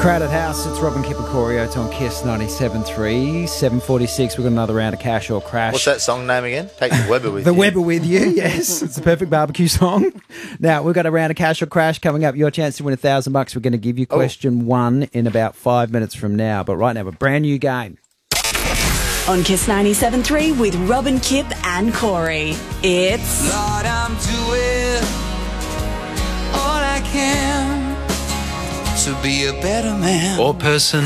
Crowded House, it's Robin Kip and Corey Oates on Kiss 97.3, 7:46. We've got another round of Cash or Crash. What's that song name again? Take the Weber with The you. Weber with you, yes. It's a perfect barbecue song. Now, we've got a round of Cash or Crash coming up. Your chance to win $1,000. We're going to give you question one in about 5 minutes from now. But right now, a brand new game. On Kiss 97.3 with Robin, Kip and Corey. It's... Lord, I'm doing all I can to be a better man or person.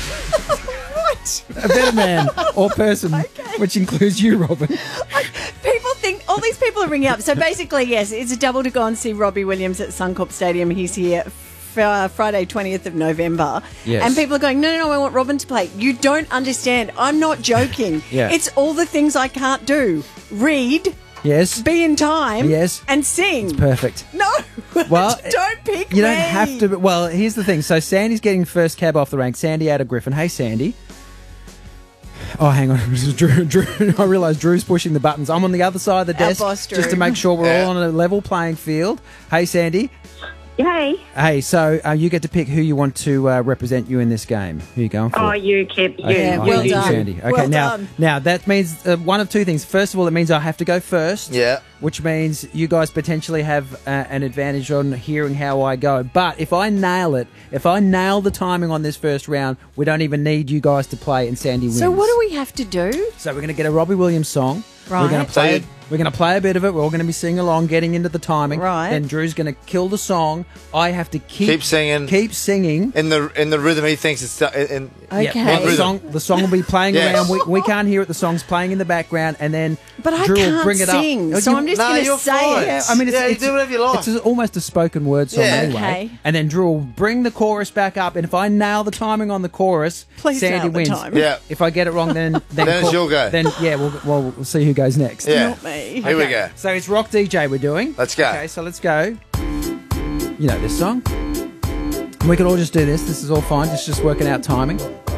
A better man or person, which includes you, Robin. People think, all these people are ringing up. So basically, yes, it's a double to go and see Robbie Williams at Suncorp Stadium. He's here Friday, 20th of November. Yes. And people are going, no, I want Robin to play. You don't understand. I'm not joking. Yeah. It's all the things I can't do. Read, Yes. be in time, Yes. and sing. Perfect. No, Well, don't pick me. You don't have to. Well, here's the thing. So Sandy's getting first cab off the rank. Sandy out of Griffin. Hey, Sandy. Oh, hang on. Drew. I realise Drew's pushing the buttons. I'm on the other side of the Our desk boss, Drew. just to make sure we're all on a level playing field. Hey, Sandy. Yay. Hey, so you get to pick who you want to represent you in this game. Who are you going for? Oh, you, Kip. You. Yeah, Oh, well thank you, done. Sandy. Okay, Well now, done. now that means one of two things. First of all, it means I have to go first. Yeah. Which means you guys potentially have an advantage on hearing how I go. But if I nail it, if I nail the timing on this first round, we don't even need you guys to play, and Sandy wins. So what do we have to do? So we're going to get a Robbie Williams song. Right. We're going to play. So We're going to play a bit of it. We're all going to be singing along, getting into the timing. Right. Then Drew's going to kill the song. I have to Keep singing. Keep singing. In the rhythm he thinks it's in. Okay. Yeah, the song will be playing Yes. around. We can't hear it. The song's playing in the background, and then But I Drew will can't bring it sing, up. so I'm just No, going to you're say fine. it. Yeah, I mean, Yeah, you do whatever you like. It's almost a spoken word song Yeah. anyway. Okay. And then Drew will bring the chorus back up, and if I nail the timing on the chorus, Please Sandy nail the wins. time. Yeah. If I get it wrong, then it's your go. Then yeah, we'll see who goes next. Yeah. Not me. Here we go. So it's Rock DJ we're doing. Let's go. Okay, so let's go. You know this song. We could all just do this. This is all fine. It's just working out timing.